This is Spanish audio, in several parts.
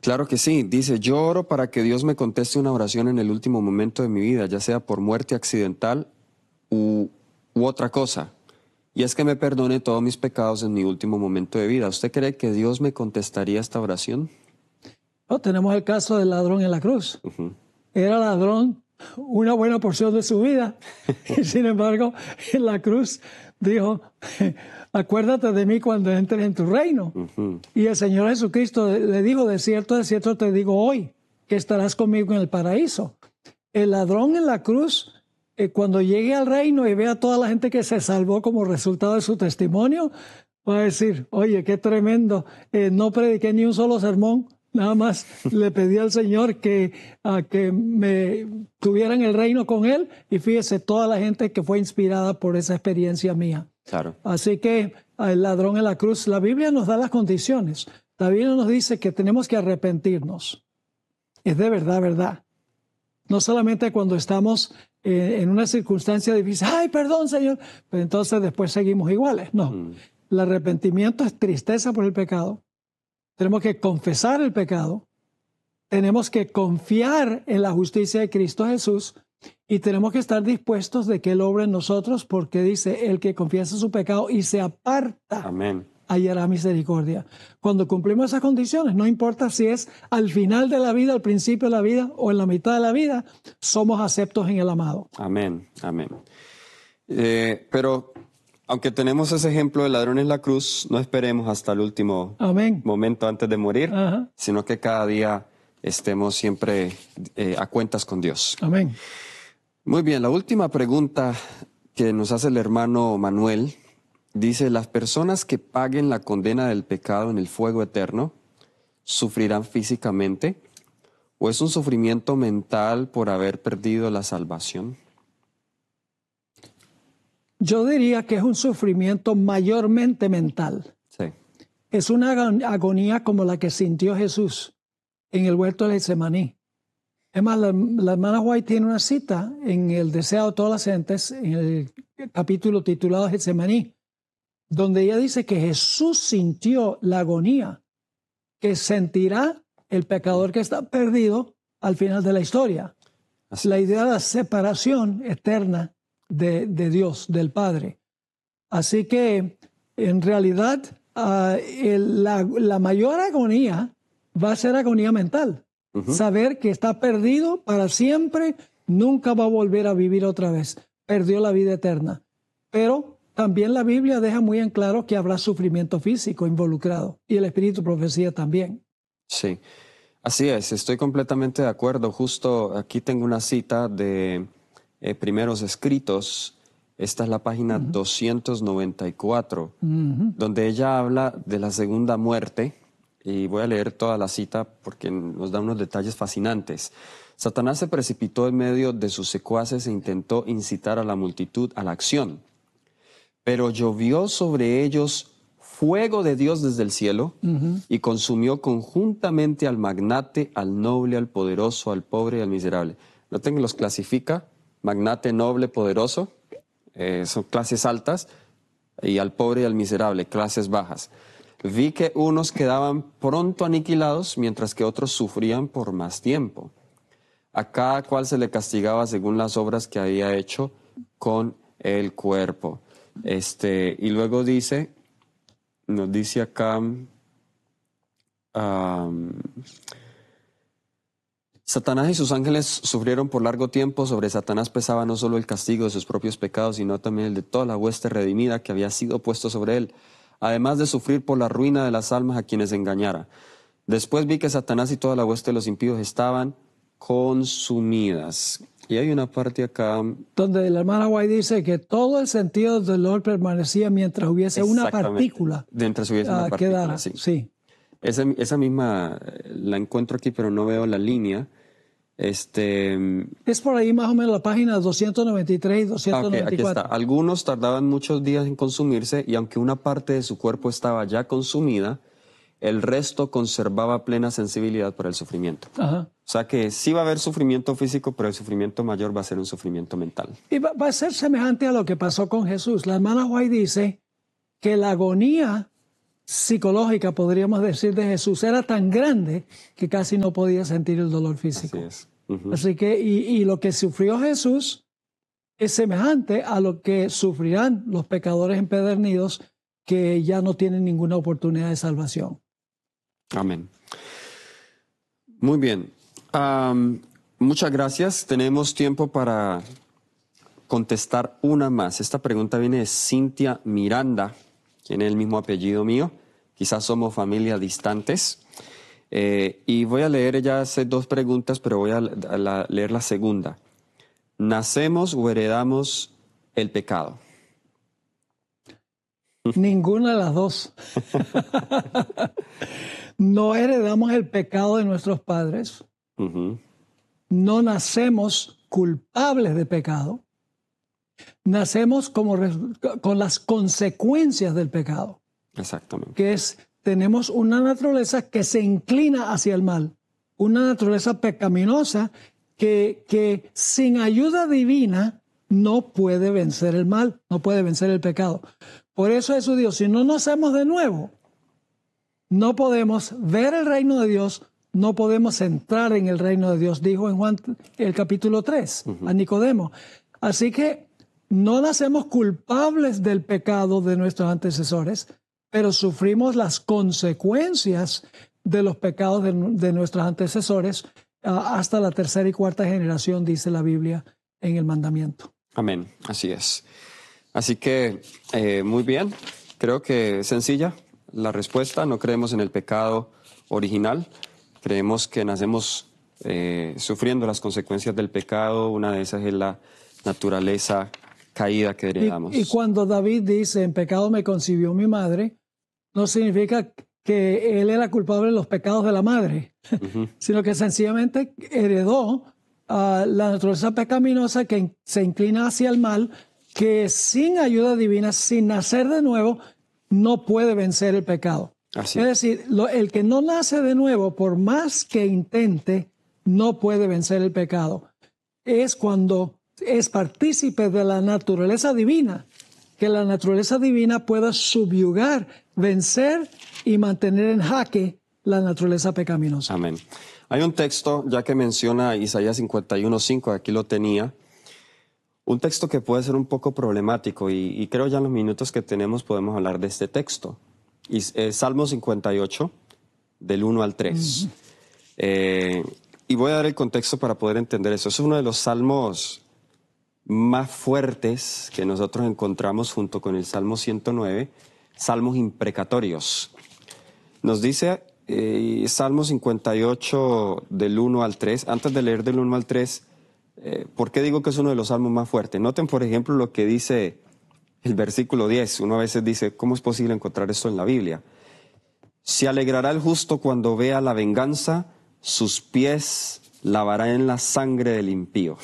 Claro que sí. Dice, yo oro para que Dios me conteste una oración en el último momento de mi vida, ya sea por muerte accidental u otra cosa. Y es que me perdone todos mis pecados en mi último momento de vida. ¿Usted cree que Dios me contestaría esta oración? Oh, tenemos el caso del ladrón en la cruz. Ujú. Era ladrón una buena porción de su vida. Y sin embargo, en la cruz dijo, acuérdate de mí cuando entres en tu reino. Ujú. Y el Señor Jesucristo le dijo, de cierto te digo hoy, que estarás conmigo en el paraíso. El ladrón en la cruz, cuando llegue al reino y vea a toda la gente que se salvó como resultado de su testimonio, va a decir, oye, qué tremendo, no prediqué ni un solo sermón, nada más le pedí al Señor que me tuviera en el reino con Él, y fíjese toda la gente que fue inspirada por esa experiencia mía. Claro. Así que el ladrón en la cruz, la Biblia nos da las condiciones. La Biblia nos dice que tenemos que arrepentirnos. Es de verdad, verdad. No solamente cuando estamos en una circunstancia difícil, ¡ay, perdón, Señor! Pero entonces después seguimos iguales. No. El arrepentimiento es tristeza por el pecado. Tenemos que confesar el pecado. Tenemos que confiar en la justicia de Cristo Jesús. Y tenemos que estar dispuestos de que Él obre en nosotros, porque dice, el que confiesa su pecado y se aparta, Amén. hallará misericordia. Cuando cumplimos esas condiciones, no importa si es al final de la vida, al principio de la vida o en la mitad de la vida, somos aceptos en el amado. Amén. Amén. Pero aunque tenemos ese ejemplo del ladrón en la cruz, no esperemos hasta el último Amén. momento antes de morir, Ajá. sino que cada día estemos siempre a cuentas con Dios. Amén. Muy bien, la última pregunta que nos hace el hermano Manuel dice, ¿las personas que paguen la condena del pecado en el fuego eterno sufrirán físicamente? ¿O es un sufrimiento mental por haber perdido la salvación? Yo diría que es un sufrimiento mayormente mental. Sí. Es una agonía como la que sintió Jesús en el huerto de Getsemaní. Es más, la hermana White tiene una cita en el Deseo de todas las gentes, en el capítulo titulado Getsemaní, donde ella dice que Jesús sintió la agonía que sentirá el pecador que está perdido al final de la historia. Así La idea de la separación eterna de Dios, del Padre. Así que, en realidad, la mayor agonía va a ser agonía mental. Saber que está perdido para siempre, nunca va a volver a vivir otra vez. Perdió la vida eterna. Pero también la Biblia deja muy en claro que habrá sufrimiento físico involucrado, y el Espíritu de Profecía también. Sí, así es, estoy completamente de acuerdo. Justo aquí tengo una cita de Primeros Escritos. Esta es la página 294, donde ella habla de la segunda muerte. Y voy a leer toda la cita porque nos da unos detalles fascinantes. Satanás se precipitó en medio de sus secuaces e intentó incitar a la multitud a la acción. Pero llovió sobre ellos fuego de Dios desde el cielo y consumió conjuntamente al magnate, al noble, al poderoso, al pobre y al miserable. Noten que los clasifica: magnate, noble, poderoso, son clases altas, y al pobre y al miserable, clases bajas. Vi que unos quedaban pronto aniquilados, mientras que otros sufrían por más tiempo. A cada cual se le castigaba según las obras que había hecho con el cuerpo. Y luego nos dice acá, Satanás y sus ángeles sufrieron por largo tiempo. Sobre Satanás pesaba no solo el castigo de sus propios pecados, sino también el de toda la hueste redimida que había sido puesto sobre él, además de sufrir por la ruina de las almas a quienes engañara. Después vi que Satanás y toda la hueste de los impíos estaban consumidas. Y hay una parte acá donde la hermana White dice que todo el sentido del dolor permanecía mientras hubiese una partícula. Mientras hubiese una partícula, quedara. Sí. Esa misma la encuentro aquí, pero no veo la línea. Es por ahí más o menos la página 293 y 294. Aquí está. Algunos tardaban muchos días en consumirse, y aunque una parte de su cuerpo estaba ya consumida, el resto conservaba plena sensibilidad para el sufrimiento. Ajá. O sea que sí va a haber sufrimiento físico, pero el sufrimiento mayor va a ser un sufrimiento mental. Y va a ser semejante a lo que pasó con Jesús. La hermana White dice que la agonía psicológica, podríamos decir, de Jesús era tan grande que casi no podía sentir el dolor físico. Así es. Así que, y lo que sufrió Jesús es semejante a lo que sufrirán los pecadores empedernidos que ya no tienen ninguna oportunidad de salvación. Amén. Muy bien. Muchas gracias. Tenemos tiempo para contestar una más. Esta pregunta viene de Cintia Miranda, tiene el mismo apellido mío. Quizás somos familias distantes. Y voy a leer, ella hace dos preguntas, pero voy a leer la segunda. ¿Nacemos o heredamos el pecado? Ninguna de las dos. No heredamos el pecado de nuestros padres. No nacemos culpables de pecado. Nacemos con las consecuencias del pecado. Exactamente. Que es, tenemos una naturaleza que se inclina hacia el mal. Una naturaleza pecaminosa que sin ayuda divina no puede vencer el mal, no puede vencer el pecado. Por eso Jesús dijo, si no nacemos de nuevo, no podemos ver el reino de Dios, no podemos entrar en el reino de Dios, dijo en Juan el capítulo 3 a Nicodemo. Así que no nacemos culpables del pecado de nuestros antecesores, pero sufrimos las consecuencias de los pecados de nuestros antecesores hasta la tercera y cuarta generación, dice la Biblia en el mandamiento. Amén, así es. Así que, muy bien, creo que sencilla la respuesta. No creemos en el pecado original, creemos que nacemos sufriendo las consecuencias del pecado. Una de esas es la naturaleza caída que heredamos. Y cuando David dice, en pecado me concibió mi madre, no significa que él era culpable de los pecados de la madre, sino que sencillamente heredó la naturaleza pecaminosa que se inclina hacia el mal, que sin ayuda divina, sin nacer de nuevo, no puede vencer el pecado. Así. Es decir, el que no nace de nuevo, por más que intente, no puede vencer el pecado. Es cuando es partícipe de la naturaleza divina, que la naturaleza divina pueda subyugar, vencer y mantener en jaque la naturaleza pecaminosa. Amén. Hay un texto, ya que menciona Isaías 51:5, aquí lo tenía, un texto que puede ser un poco problemático y creo ya en los minutos que tenemos podemos hablar de este texto. Y, Salmo 58, del 1 al 3. Y voy a dar el contexto para poder entender eso. Es uno de los salmos más fuertes que nosotros encontramos junto con el Salmo 109, salmos imprecatorios. Nos dice Salmo 58 del 1 al 3, antes de leer del 1 al 3, ¿por qué digo que es uno de los salmos más fuertes? Noten, por ejemplo, lo que dice el versículo 10. Uno a veces dice, ¿cómo es posible encontrar esto en la Biblia? Se alegrará el justo cuando vea la venganza, sus pies lavarán en la sangre del impío.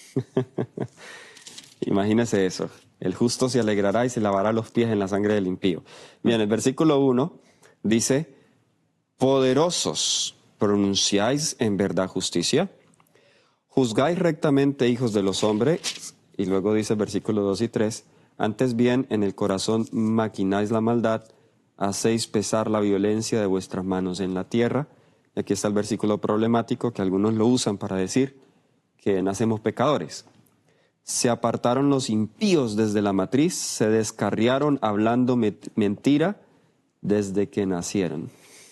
Imagínese eso. El justo se alegrará y se lavará los pies en la sangre del impío. Bien, el versículo 1 dice, poderosos, pronunciáis en verdad justicia, juzgáis rectamente, hijos de los hombres. Y luego dice el versículo 2 y 3, antes bien en el corazón maquináis la maldad, hacéis pesar la violencia de vuestras manos en la tierra. Y aquí está el versículo problemático que algunos lo usan para decir que nacemos pecadores. Se apartaron los impíos desde la matriz, se descarriaron hablando mentira desde que nacieron.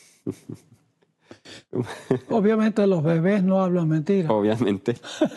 Obviamente los bebés no hablan mentira. Obviamente.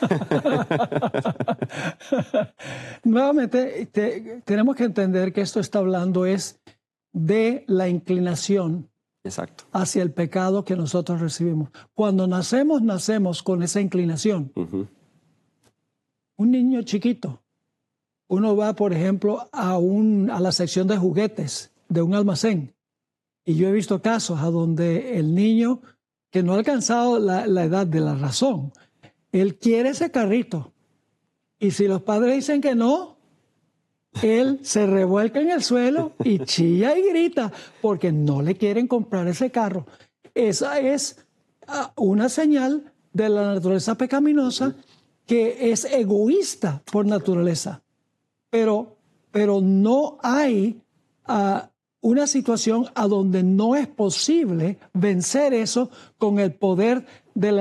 Nuevamente, tenemos que entender que esto está hablando es de la inclinación Exacto. hacia el pecado que nosotros recibimos. Cuando nacemos, nacemos con esa inclinación. Un niño chiquito, uno va, por ejemplo, a la sección de juguetes de un almacén. Y yo he visto casos a donde el niño que no ha alcanzado la edad de la razón, él quiere ese carrito. Y si los padres dicen que no, él se revuelca en el suelo y chilla y grita porque no le quieren comprar ese carro. Esa es una señal de la naturaleza pecaminosa que es egoísta por naturaleza. Pero no hay una situación a donde no es posible vencer eso con el poder de la